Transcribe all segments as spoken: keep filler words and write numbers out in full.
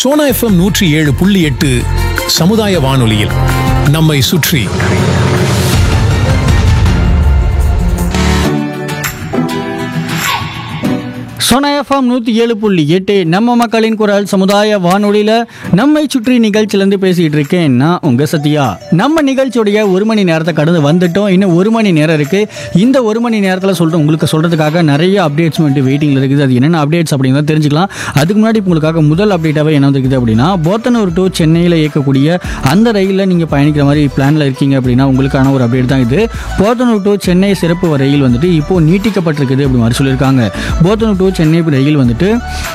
Sona FM நூற்றி ஏழு புள்ளி எட்டு சமுதாய வானொலியில் நம்மை சுற்றி. சோனா எஃப்எம் நூற்றி ஏழு புள்ளி எட்டு நம்ம மக்களின் குரல் சமுதாய வானொலியில் நம்மை சுற்றி நிகழ்ச்சியிலேருந்து பேசிகிட்டு இருக்கேன் நான் உங்கள் சத்யா. நம்ம நிகழ்ச்சியோடைய ஒரு மணி நேரத்தை கடந்து வந்துட்டோம். இன்னும் ஒரு மணி நேரம் இருக்குது. இந்த ஒரு மணி நேரத்தில் சொல்கிறேன் உங்களுக்கு சொல்கிறதுக்காக நிறைய அப்டேட்ஸ் வந்துட்டு வெயிட்டிங்கில் இருக்குது. அது என்னென்ன அப்டேட்ஸ் அப்படிங்கிறத தெரிஞ்சுக்கலாம். அதுக்கு முன்னாடி உங்களுக்காக முதல் அப்டேட்டாகவே என்ன வந்துருக்குது அப்படின்னா, போத்தனூர் டு சென்னையில் இயக்கக்கூடிய அந்த ரயிலில் நீங்கள் பயணிக்கிற மாதிரி பிளானில் இருக்கீங்க அப்படின்னா உங்களுக்கான ஒரு அப்டேட் தான் இது. போத்தனூர் டு சென்னை சிறப்பு ரயில் வந்துட்டு இப்போது நீட்டிக்கப்பட்டிருக்குது அப்படி மாதிரி சொல்லியிருக்காங்க. போத்தனூர் டு சென்னை ரயில் வந்துட்டு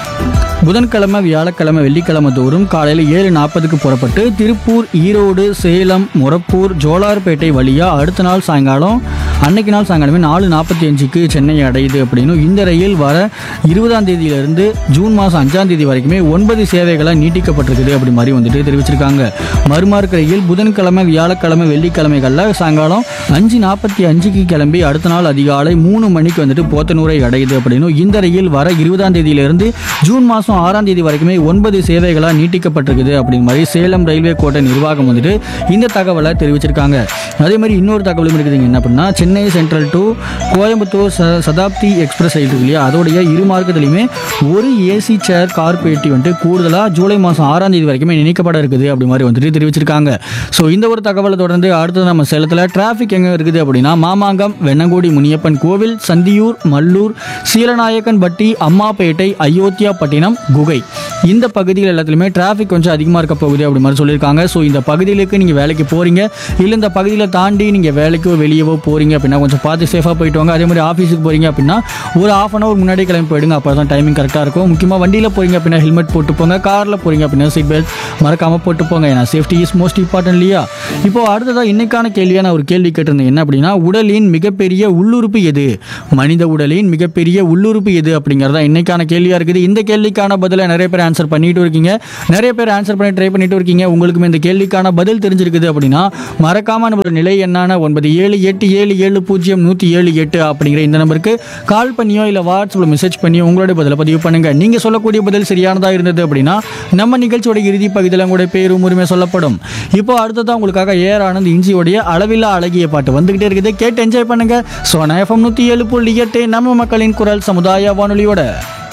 புதன்கிழமை வியாழக்கிழமை வெள்ளிக்கிழமை தோறும் காலையில் ஏழு நாற்பதுக்கு புறப்பட்டு திருப்பூர், ஈரோடு, சேலம், மொரப்பூர், ஜோலார்பேட்டை வழியாக அடுத்த நாள் சாயங்காலம் அன்னைக்கு நாள் சாயங்காலமே நாலு நாற்பத்தி அஞ்சுக்கு சென்னையை அடையுது அப்படின்னு இந்த ரயில் வர இருபதாம் தேதியிலிருந்து ஜூன் மாதம் அஞ்சாம் தேதி வரைக்குமே ஒன்பது சேவைகளாக நீட்டிக்கப்பட்டிருக்குது அப்படி மாதிரி வந்துட்டு தெரிவிச்சிருக்காங்க. மறுமார்க் ரயில் புதன்கிழமை வியாழக்கிழமை வெள்ளிக்கிழமைகளில் சாயங்காலம் அஞ்சு நாற்பத்தி அஞ்சுக்கு கிளம்பி அடுத்த நாள் அதிகாலை மூணு மணிக்கு வந்துட்டு போத்தனூரை அடையுது அப்படின்னு இந்த ரயில் வர இருபதாம் தேதியிலிருந்து ஜூன் மாதம் ஆறாம் தேதி வரைக்குமே ஒன்பது சேவைகளாக நீட்டிக்கப்பட்டிருக்குது அப்படிங்கிற மாதிரி சேலம் ரயில்வே கோட்ட நிர்வாகம் வந்துட்டு இந்த தகவலை தெரிவிச்சிருக்காங்க. அதே மாதிரி இன்னொரு தகவலும் இருக்குது. என்ன அப்படின்னா, சென்னை சென்ட்ரல் டு கோயம்புத்தூர் ச சதாப்தி எக்ஸ்பிரஸ் ரயில் இருக்கு இல்லையா, அதோடைய இரு மார்க்கத்துலையுமே ஒரு ஏசி சேர் கார் பேட்டி வந்துட்டு கூடுதலாக ஜூலை மாதம் ஆறாம் தேதி வரைக்குமே நினைக்கப்பட இருக்குது அப்படி மாதிரி வந்துட்டு தெரிவிச்சிருக்காங்க. ஸோ இந்த ஒரு தகவலை தொடர்ந்து அடுத்தது நம்ம சேலத்தில் டிராஃபிக் எங்கே இருக்குது அப்படின்னா, மாமாங்கம், வெண்ணங்குடி முனியப்பன் கோவில், சந்தியூர், மல்லூர், சீலநாயக்கன்பட்டி, அம்மாப்பேட்டை, அயோத்தியாப்பட்டினம், குகை இந்த பகுதிகள் எல்லாத்துலேயுமே டிராஃபிக் கொஞ்சம் அதிகமாக இருக்க போகுது அப்படி மாதிரி சொல்லியிருக்காங்க. ஸோ இந்த பகுதிகளுக்கு நீங்கள் வேலைக்கு போகிறீங்க இல்லை இந்த பகுதியில் தாண்டி நீங்கள் வேலைக்கோ வெளியவோ போகிறீங்க அப்படின்னா கொஞ்சம் பார்த்து சேஃபாக போயிட்டு வாங்க. அதே மாதிரி ஆஃபீஸுக்கு போகிறீங்க அப்படின்னா ஒரு ஆஃப் அன் அவர் முன்னாடி கிளம்பி போயிடுங்க. அப்போ தான் டைமிங் கரெக்டாக இருக்கும். முக்கியமாக வண்டியில் போகிறீங்க அப்படின்னா ஹெல்மெட் போட்டு போங்க. காரில் போகிறீங்க அப்படின்னா சீட் பெல்ட் மறக்காமல் போட்டு போங்க. ஏன்னா சேஃப்டி இஸ் மோஸ்ட் இம்பார்ட்டன்ட் இல்லையா? இப்போ அடுத்ததாக இன்னைக்கான கேள்வியாக நான் ஒரு கேள்வி கேட்டிருந்தேன். என்ன அப்படின்னா, உடலின் மிகப்பெரிய உள்ளுறுப்பு எது? மனித உடலின் மிகப்பெரிய உள்ளுறுப்பு எது அப்படிங்கிறதா இன்னைக்கான கேள்வியாக இருக்குது. இந்த கேள்விக்கான பதிலை நிறைய பேர் ஆன்சர் பண்ணிட்டு இருக்கீங்க. நிறைய பேர் ஆன்சர் பண்ணி ட்ரை பண்ணிட்டு இருக்கீங்க. உங்களுக்குமே இந்த கேள்விக்கான பதில் தெரிஞ்சிருக்குது அப்படின்னா மறக்காம நம்மளோட நிலை என்னான ஒன்பது ஏழு எட்டு ஏழு ஏழு பூஜ்ஜியம் நூற்றி ஏழு எட்டு அப்படிங்கிற இந்த நம்பருக்கு கால் பண்ணியோ இல்லை வாட்ஸ்அப்பில் மெசேஜ் பண்ணியோ உங்களோட பதிலை பதிவு பண்ணுங்க. நீங்கள் சொல்லக்கூடிய பதில் சரியானதாக இருந்தது அப்படின்னா நம்ம நிகழ்ச்சியோட இறுதி பகுதியில் உங்களுடைய பேரும் உரிமை சொல்லப்படும். இப்போ அடுத்ததான் உங்களுக்காக ஏஆர் ஆனந்த் இஞ்சியோடைய அளவில்லா அழகிய பாட்டு வந்துகிட்டே இருக்குது. கேட்டு என்ஜாய் பண்ணுங்க. சோனா எஃப்எம் நூற்றி ஏழு புள்ளி எட்டு நம்ம மக்களின் குரல் சமுதாய வானொலியோட.